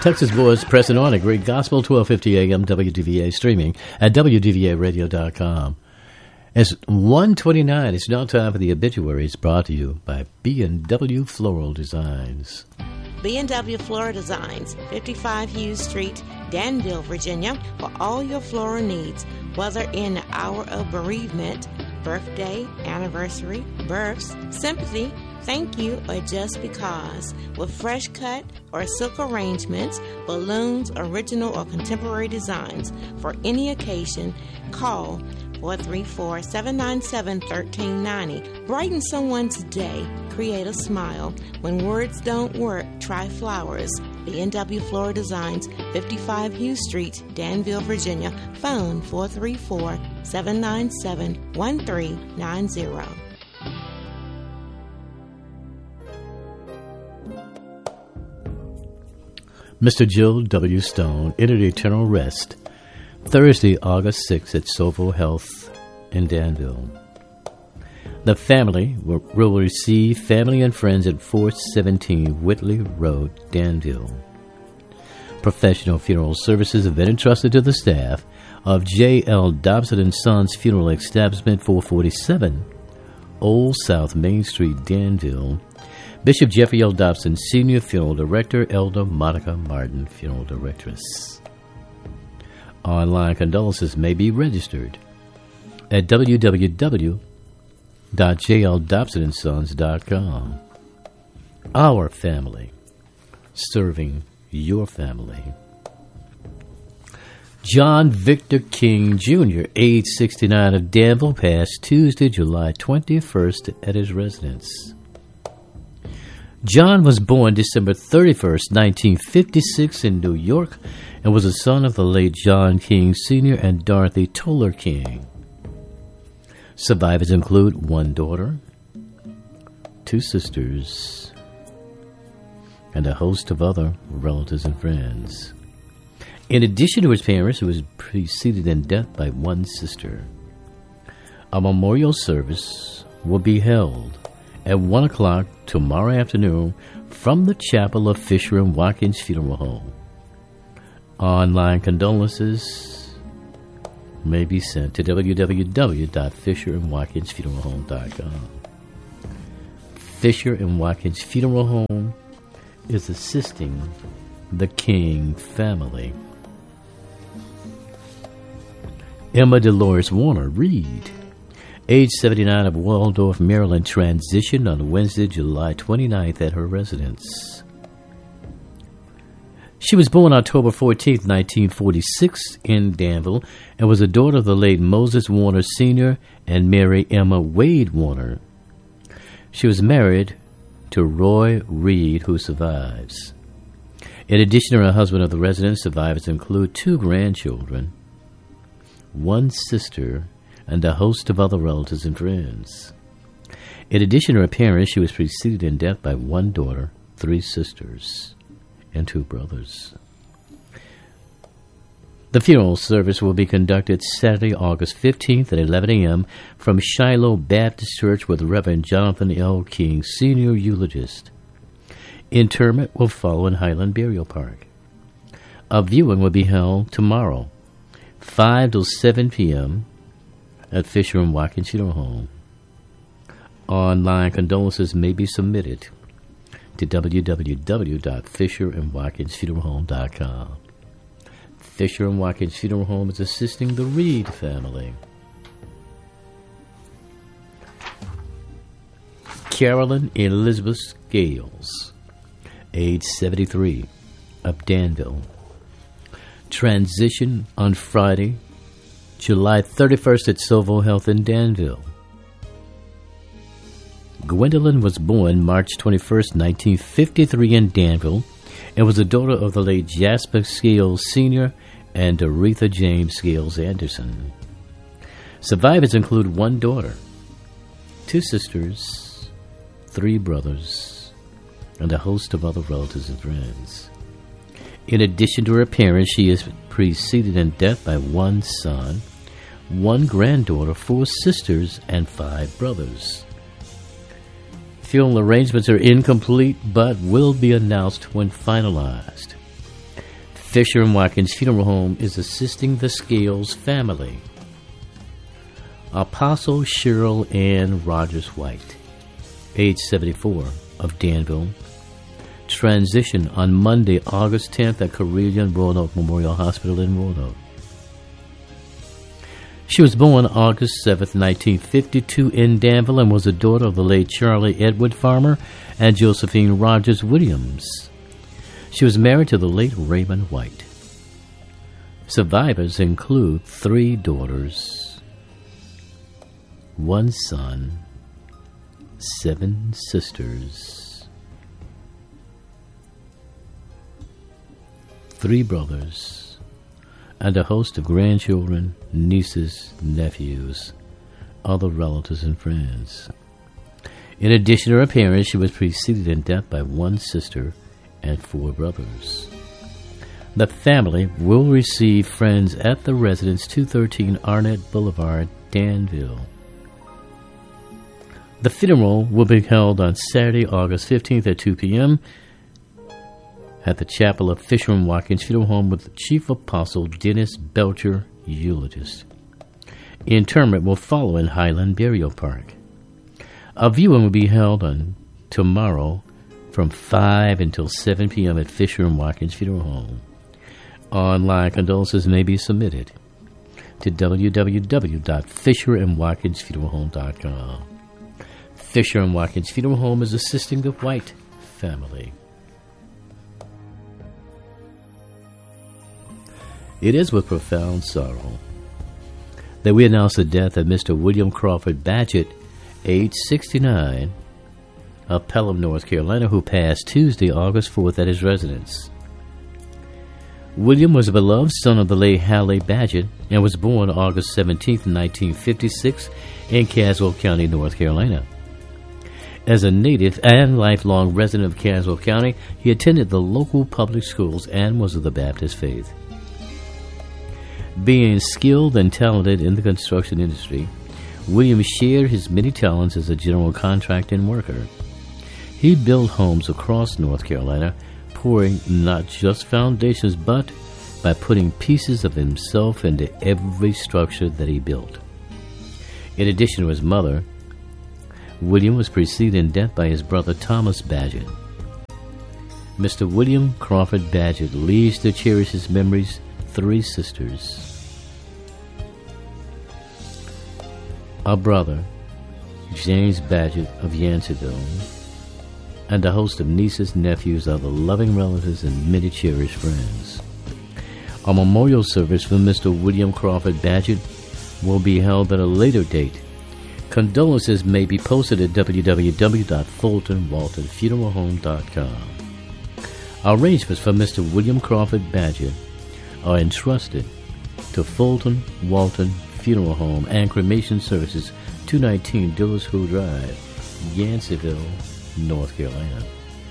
Texas boys pressing on a great gospel, 1250 a.m. WDVA, streaming at WDVAradio.com. It's 1:29. It's now time for the obituaries, brought to you by B&W Floral Designs. B&W Floral Designs, 55 Hughes Street, Danville, Virginia, for all your floral needs, whether in the hour of bereavement, birthday, anniversary, births, sympathy, thank you, or just because. With fresh cut or silk arrangements, balloons, original or contemporary designs for any occasion, call 434-797-1390. Brighten someone's day. Create a smile. When words don't work, try flowers. B&W Floral Designs, 55 Hughes Street, Danville, Virginia. Phone 434-797-1390. Mr. Jill W. Stone entered eternal rest Thursday, August 6th at Sovo Health in Danville. The family will receive family and friends at 417 Whitley Road, Danville. Professional funeral services have been entrusted to the staff of J.L. Dobson & Sons Funeral Establishment, 447 Old South Main Street, Danville. Bishop Jeffrey L. Dobson, Senior Funeral Director, Elder Monica Martin, Funeral Directress. Online condolences may be registered at www.jldobsonsons.com. Our family, serving your family. John Victor King, Jr., age 69, of Danville, passed Tuesday, July 21st at his residence. John was born December 31st, 1956 in New York, and was a son of the late John King Sr. and Dorothy Toller King. Survivors include one daughter, two sisters, and a host of other relatives and friends. In addition to his parents, he was preceded in death by one sister. A memorial service will be held at 1 o'clock tomorrow afternoon from the chapel of Fisher and Watkins Funeral Home. Online condolences may be sent to www.fisherandwatkinsfuneralhome.com. Fisher and Watkins Funeral Home is assisting the King family. Emma Dolores Warner Reed, age 79, of Waldorf, Maryland, transitioned on Wednesday, July 29th at her residence. She was born October 14, 1946 in Danville, and was a daughter of the late Moses Warner Sr. and Mary Emma Wade Warner. She was married to Roy Reed, who survives. In addition to her husband of the residence, survivors include two grandchildren, one sister, and a host of other relatives and friends. In addition to her parents, she was preceded in death by one daughter, three sisters, and two brothers. The funeral service will be conducted Saturday, August 15th at 11 a.m. from Shiloh Baptist Church with Reverend Jonathan L. King, Senior Eulogist. Interment will follow in Highland Burial Park. A viewing will be held tomorrow, 5 to 7 p.m. at Fisher and Watkins Funeral Home. Online condolences may be submitted to www.fisherandwatkinsfuneralhome.com. Fisher and Watkins Funeral Home is assisting the Reed family. Carolyn Elizabeth Scales, age 73, of Danville, transition on Friday, July 31st at Sovo Health in Danville. Gwendolyn was born March 21st, 1953 in Danville, and was a daughter of the late Jasper Scales Sr. and Aretha James Scales Anderson. Survivors include one daughter, two sisters, three brothers, and a host of other relatives and friends. In addition to her parents, she is preceded in death by one son, one granddaughter, four sisters, and five brothers. Funeral arrangements are incomplete but will be announced when finalized. Fisher and Watkins Funeral Home is assisting the Scales family. Apostle Cheryl Ann Rogers White, age 74, of Danville, transitioned on Monday, August 10th at Carilion Roanoke Memorial Hospital in Roanoke. She was born August 7th, 1952 in Danville and was the daughter of the late Charlie Edward Farmer and Josephine Rogers Williams. She was married to the late Raymond White. Survivors include 3 daughters, 1 son, 7 sisters, 3 brothers, and a host of grandchildren, nieces, nephews, other relatives, and friends. In addition to her parents, she was preceded in death by 1 sister and 4 brothers. The family will receive friends at the residence 213 Arnett Boulevard, Danville. The funeral will be held on Saturday, August 15th at 2 p.m. at the chapel of Fisher and Watkins Funeral Home with Chief Apostle Dennis Belcher, eulogist. Interment will follow in Highland Burial Park. A viewing will be held on tomorrow from 5 until 7 p.m. at Fisher and Watkins Funeral Home. Online condolences may be submitted to www.fisherandwatkinsfuneralhome.com. Fisher and Watkins Funeral Home is assisting the White family. It is with profound sorrow that we announce the death of Mr. William Crawford Badgett, age 69, of Pelham, North Carolina, who passed Tuesday, August 4th at his residence. William was a beloved son of the late Hallie Badgett and was born August 17, 1956, in Caswell County, North Carolina. As a native and lifelong resident of Caswell County, he attended the local public schools and was of the Baptist faith. Being skilled and talented in the construction industry, William shared his many talents as a general contracting worker. He built homes across North Carolina, pouring not just foundations, but by putting pieces of himself into every structure that he built. In addition to his mother, William was preceded in death by his brother Thomas Badgett. Mr. William Crawford Badgett leaves to cherish his memories 3 sisters, a brother, James Badgett of Yanceyville, and a host of nieces, nephews, other loving relatives, and many cherished friends. A memorial service for Mr. William Crawford Badgett will be held at a later date. Condolences may be posted at www.fultonwaltonfuneralhome.com. Arrangements for Mr. William Crawford Badgett are entrusted to Fulton Walton Funeral Home and Cremation Services, 219 Dillersville Drive, Yanceyville, North Carolina.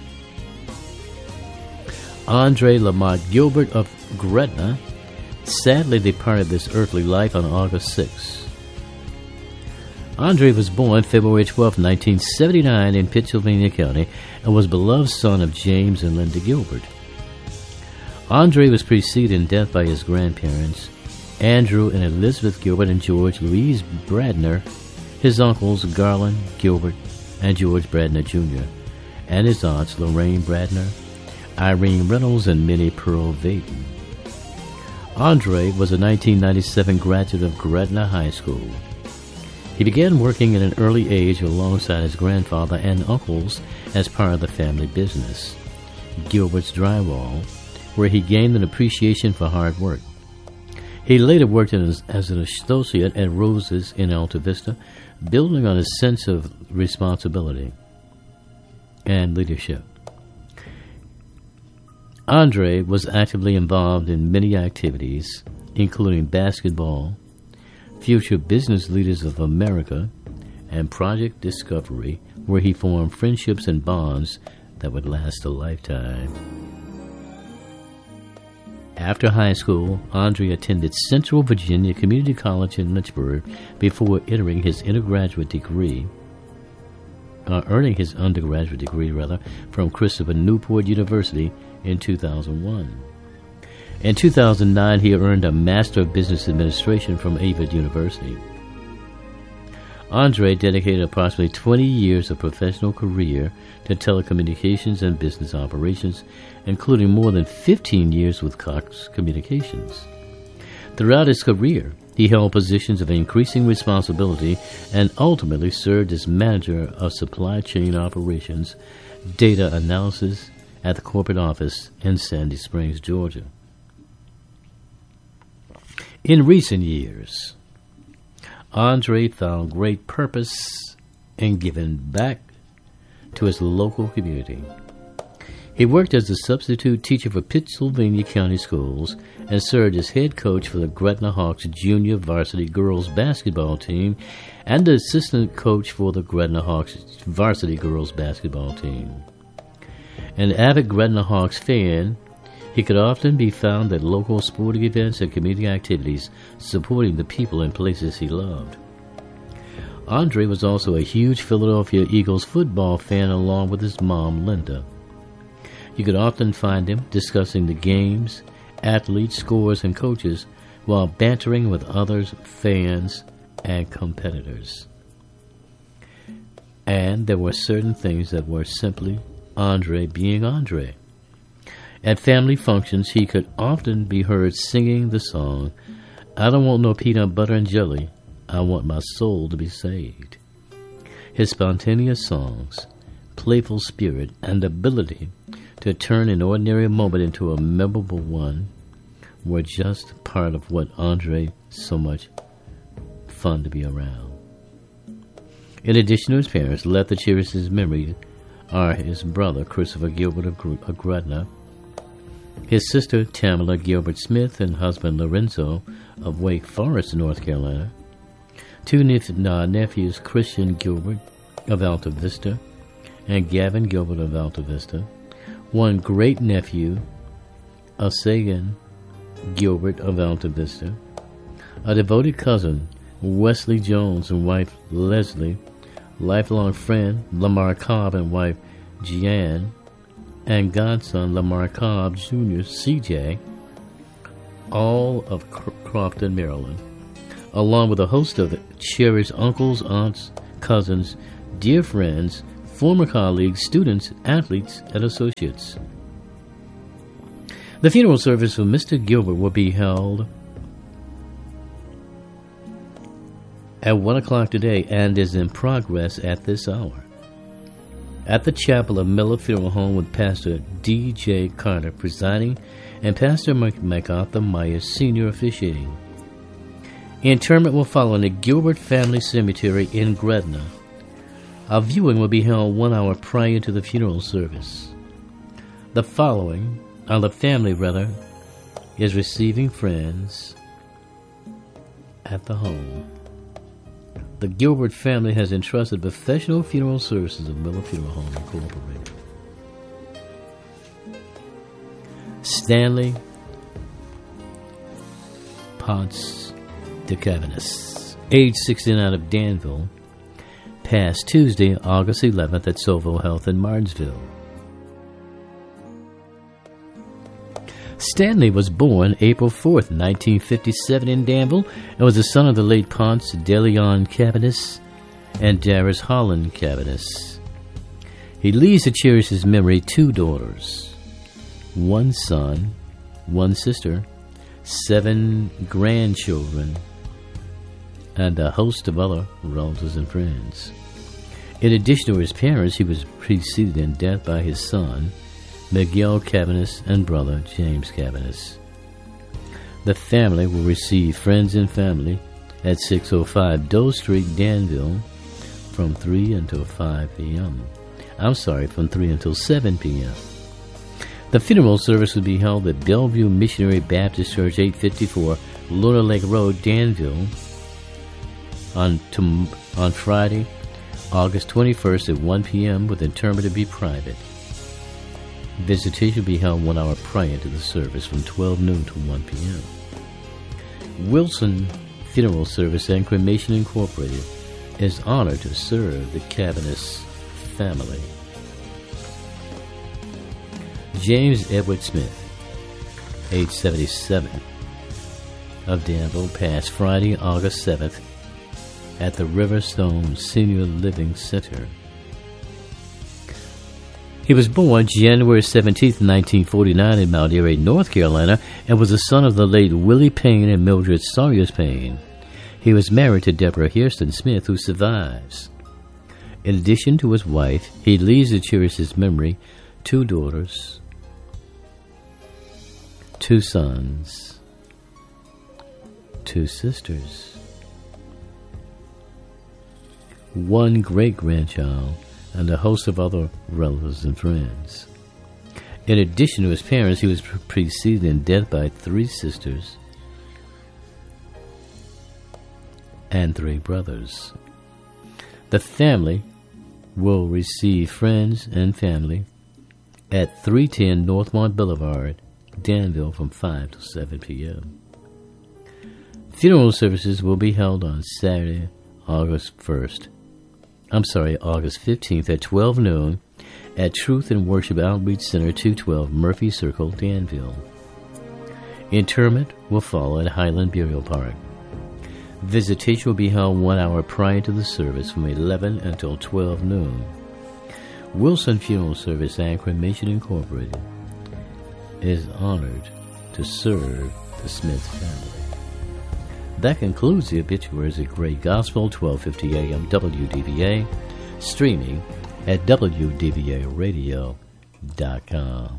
Andre Lamont Gilbert of Gretna sadly departed this earthly life on August 6. Andre was born February 12, 1979 in Pittsylvania County and was beloved son of James and Linda Gilbert. Andre was preceded in death by his grandparents, Andrew and Elizabeth Gilbert and George Louise Bradner, his uncles Garland Gilbert and George Bradner Jr., and his aunts Lorraine Bradner, Irene Reynolds, and Minnie Pearl Vaden. Andre was a 1997 graduate of Gretna High School. He began working at an early age alongside his grandfather and uncles as part of the family business, Gilbert's Drywall, where he gained an appreciation for hard work. He later worked as an associate at Rose's in Alta Vista, building on his sense of responsibility and leadership. Andre was actively involved in many activities, including basketball, Future Business Leaders of America, and Project Discovery, where he formed friendships and bonds that would last a lifetime. After high school, Andre attended Central Virginia Community College in Lynchburg before earning his undergraduate degree from Christopher Newport University in 2001. In 2009, he earned a Master of Business Administration from Avid University. Andre dedicated approximately 20 years of professional career to telecommunications and business operations, including more than 15 years with Cox Communications. Throughout his career, he held positions of increasing responsibility and ultimately served as manager of supply chain operations, data analysis at the corporate office in Sandy Springs, Georgia. In recent years, Andre found great purpose in giving back to his local community. He worked as a substitute teacher for Pittsylvania County Schools and served as head coach for the Gretna Hawks junior varsity girls basketball team and the assistant coach for the Gretna Hawks varsity girls basketball team. An avid Gretna Hawks fan, he could often be found at local sporting events and community activities, supporting the people and places he loved. Andre was also a huge Philadelphia Eagles football fan along with his mom, Linda. You could often find him discussing the games, athletes, scores, and coaches while bantering with others, fans, and competitors. And there were certain things that were simply Andre being Andre. At family functions, he could often be heard singing the song, "I don't want no peanut butter and jelly, I want my soul to be saved." His spontaneous songs, playful spirit, and ability to turn an ordinary moment into a memorable one were just part of what Andre so much fun to be around. In addition to his parents, left to cherish his memory are his brother, Christopher Gilbert of Gretna, his sister, Tamala Gilbert Smith, and husband, Lorenzo of Wake Forest, North Carolina, two nephews, Christian Gilbert of Alta Vista and Gavin Gilbert of Alta Vista, one great-nephew, Osagan Gilbert of Alta Vista, a devoted cousin, Wesley Jones, and wife, Leslie, lifelong friend, Lamar Cobb, and wife, Jeanne, and godson, Lamar Cobb Jr., CJ, all of Crofton, Maryland, along with a host of cherished uncles, aunts, cousins, dear friends, former colleagues, students, athletes, and associates. The funeral service of Mr. Gilbert will be held at 1 o'clock today and is in progress at this hour at the chapel of Miller Funeral Home, with Pastor D.J. Carter presiding and Pastor MacArthur Myers Sr. officiating. Interment will follow in the Gilbert Family Cemetery in Gretna. A viewing will be held 1 hour prior to the funeral service. The family is receiving friends at the home. The Gilbert family has entrusted professional funeral services of Miller Funeral Home Incorporated. Stanley Ponce de Cavanis, age 69, of Danville, passed Tuesday, August 11th at Sovo Health in Martinsville. Stanley was born April 4th, 1957 in Danville, and was the son of the late Ponce de Leon Cavanis and Darius Holland Cavanis. He leaves to cherish his memory 2 daughters, 1 son, 1 sister, 7 grandchildren, and a host of other relatives and friends. In addition to his parents, he was preceded in death by his son, Miguel Cavanis, and brother, James Cavanis. The family will receive friends and family at 605 Doe Street, Danville, from 3 until 5 p.m. From 3 until 7 p.m. The funeral service will be held at Bellevue Missionary Baptist Church, 854 Lunar Lake Road, Danville, on Friday, August 21st at 1 p.m., with interment to be private. Visitation will be held 1 hour prior to the service from 12 noon to 1 p.m. Wilson Funeral Service and Cremation Incorporated is honored to serve the Cavanis family. James Edward Smith, 877 of Danville, passed Friday, August 7th at the Riverstone Senior Living Center. He was born January 17, 1949 in Mount Airy, North Carolina, and was the son of the late Willie Payne and Mildred Sawyers Payne. He was married to Deborah Hairston Smith, who survives. In addition to his wife, he leaves to cherish his memory 2 daughters, 2 sons, 2 sisters, 1 great-grandchild, and a host of other relatives and friends. In addition to his parents, he was preceded in death by 3 sisters and 3 brothers. The family will receive friends and family at 310 Northmont Boulevard, Danville, from 5 to 7 p.m. Funeral services will be held on Saturday, August 15th at 12 noon at Truth and Worship Outreach Center, 212 Murphy Circle, Danville. Interment will follow at Highland Burial Park. Visitation will be held 1 hour prior to the service from 11 until 12 noon. Wilson Funeral Service and Cremation Incorporated is honored to serve the Smith family. That concludes the obituaries at Great Gospel, 1250 AM WDVA, streaming at WDVAradio.com.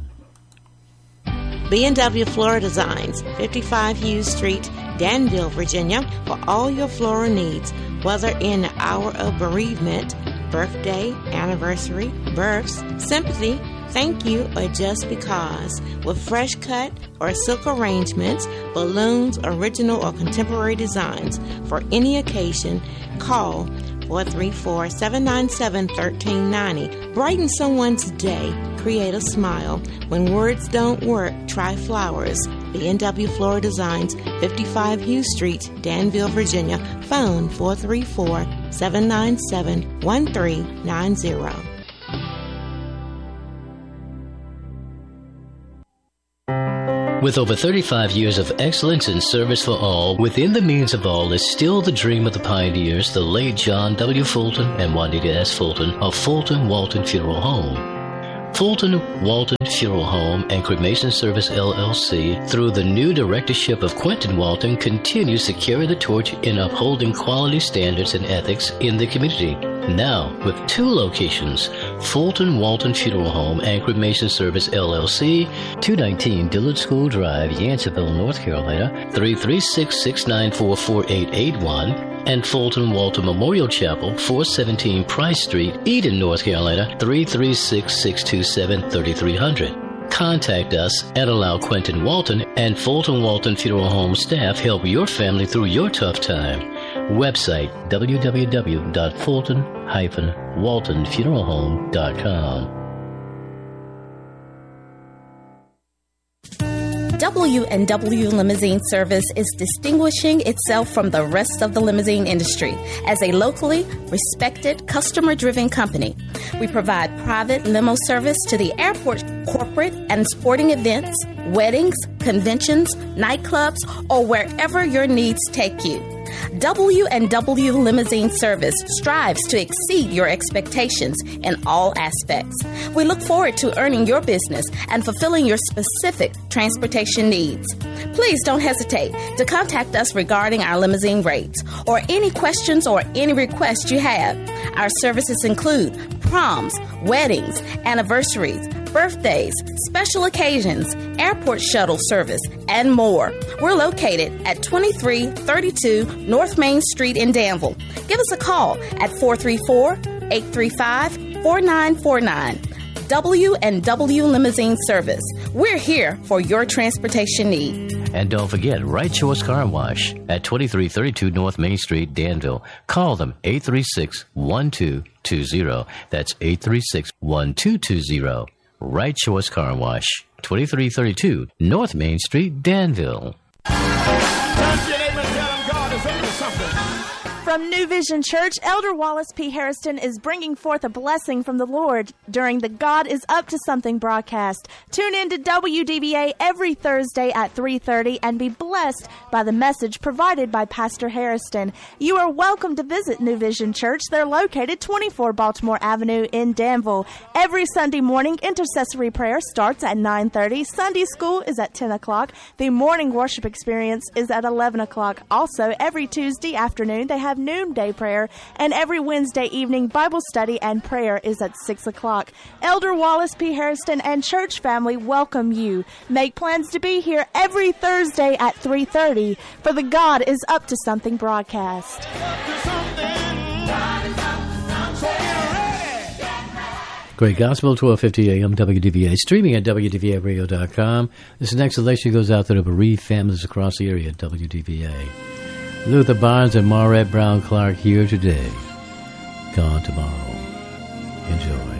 B&W Floral Designs, 55 Hughes Street, Danville, Virginia, for all your floral needs, whether in the hour of bereavement, birthday, anniversary, births, sympathy, thank you, or just because. With fresh cut or silk arrangements, balloons, original or contemporary designs for any occasion, call 434-797-1390. Brighten someone's day. Create a smile. When words don't work, try flowers. B&W Floral Designs, 55 Hughes Street, Danville, Virginia. Phone 434-797-1390. With over 35 years of excellence and service for all, within the means of all is still the dream of the pioneers, the late John W. Fulton and Juanita S. Fulton of Fulton Walton Funeral Home. Fulton Walton Funeral Home and Cremation Service LLC, through the new directorship of Quentin Walton, continues to carry the torch in upholding quality standards and ethics in the community. Now, with 2 locations, Fulton Walton Funeral Home and Cremation Service LLC, 219 Dillard School Drive, Yanceyville, North Carolina, 336-694-4881, and Fulton Walton Memorial Chapel, 417 Price Street, Eden, North Carolina, 336-627-3300. Contact us and allow Quentin Walton and Fulton Walton Funeral Home staff help your family through your tough time. Website www.fulton-waltonfuneralhome.com. W&W Limousine Service is distinguishing itself from the rest of the limousine industry as a locally respected, customer-driven company. We provide private limo service to the airport, corporate and sporting events, weddings, conventions, nightclubs, or wherever your needs take you. W&W Limousine Service strives to exceed your expectations in all aspects. We look forward to earning your business and fulfilling your specific transportation needs. Please don't hesitate to contact us regarding our limousine rates or any questions or any requests you have. Our services include proms, weddings, anniversaries, birthdays, special occasions, airport shuttle service, and more. We're located at 2332 North Main Street in Danville. Give us a call at 434-835-4949. W&W Limousine Service. We're here for your transportation need. And don't forget, Right Choice Car Wash at 2332 North Main Street, Danville. Call them 836-1220. That's 836-1220. Right Choice Car Wash, 2332 North Main Street, Danville. From New Vision Church, Elder Wallace P. Harrison is bringing forth a blessing from the Lord during the God is Up to Something broadcast. Tune in to WDVA every Thursday at 3:30 and be blessed by the message provided by Pastor Harrison. You are welcome to visit New Vision Church. They're located 24 Baltimore Avenue in Danville. Every Sunday morning, intercessory prayer starts at 9:30. Sunday school is at 10 o'clock. The morning worship experience is at 11 o'clock. Also, every Tuesday afternoon, they have noonday prayer, and every Wednesday evening, Bible study and prayer is at 6 o'clock. Elder Wallace P. Harrison and church family welcome you. Make plans to be here every Thursday at 3:30 for the God is Up to Something broadcast. Great Gospel, 1250 AM, WDVA, streaming at WDVAradio.com. This next selection goes out to the bereaved families across the area at WDVA. Luther Barnes and Maurette Brown Clark here today, gone tomorrow. Enjoy.